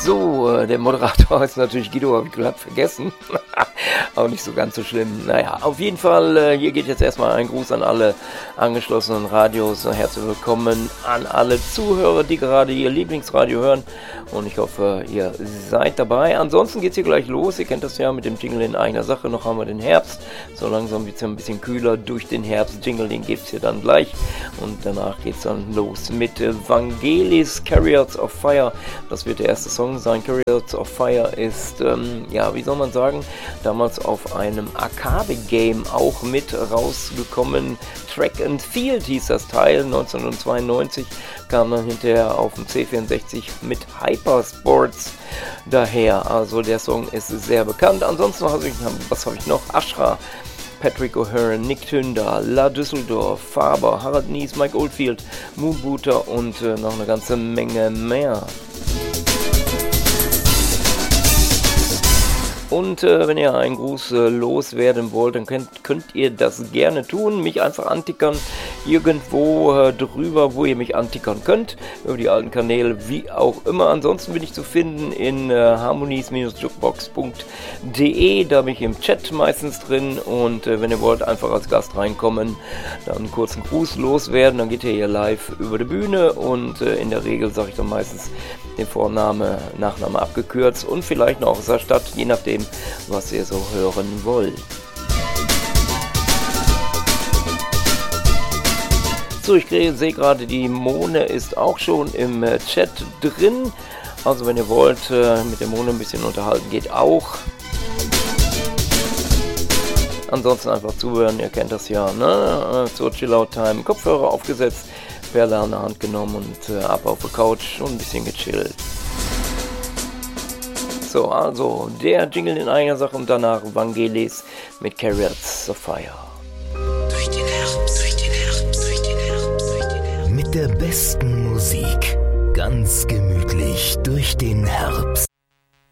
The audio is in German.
So, der Moderator ist natürlich Guido, habe ich glatt vergessen. Auch nicht so ganz so schlimm. Naja, auf jeden Fall, hier geht jetzt erstmal ein Gruß an alle angeschlossenen Radios. Herzlich willkommen an alle Zuhörer, die gerade ihr Lieblingsradio hören. Und ich hoffe, ihr seid dabei. Ansonsten geht es hier gleich los. Ihr kennt das ja mit dem Jingle in eigener Sache. Noch haben wir den Herbst. So langsam wird es ja ein bisschen kühler durch den Herbst. Jingle, den gibt es hier dann gleich. Und danach geht es dann los mit Vangelis Chariots of Fire. Das wird der erste Song sein. Chariots of Fire ist, ja, wie soll man sagen, damals auf einem Arcade-Game auch mit rausgekommen. Track and Field hieß das Teil, 1992, kam dann hinterher auf dem C64 mit Hypersports daher. Also der Song ist sehr bekannt. Ansonsten was habe ich noch? Ashra, Patrick O'Hearn, Nick Tünder, La Düsseldorf, Faber, Harald Nies, Mike Oldfield, Moonbooter und noch eine ganze Menge mehr. Und wenn ihr einen Gruß loswerden wollt, dann könnt ihr das gerne tun. Mich einfach antickern, irgendwo drüber, wo ihr mich antickern könnt. Über die alten Kanäle, wie auch immer. Ansonsten bin ich zu finden in harmonies-jukebox.de. Da bin ich im Chat meistens drin. Und wenn ihr wollt, einfach als Gast reinkommen, dann einen kurzen Gruß loswerden. Dann geht ihr hier live über die Bühne. Und in der Regel sage ich dann meistens den Vorname, Nachname abgekürzt. Und vielleicht noch aus der Stadt, je nachdem, was ihr so hören wollt. So, ich sehe gerade, die Mone ist auch schon im Chat drin. Also wenn ihr wollt, mit der Mone ein bisschen unterhalten, geht auch. Ansonsten einfach zuhören, ihr kennt das ja, ne? Zur Chill-Out-Time, Kopfhörer aufgesetzt, Perle an der Hand genommen und ab auf der Couch und ein bisschen gechillt. So, also der Jingle in eigener Sache und danach Vangelis mit Chariots of Fire. Durch den Herbst, durch den Herbst, durch den Herbst, durch den Herbst. Mit der besten Musik, ganz gemütlich durch den Herbst.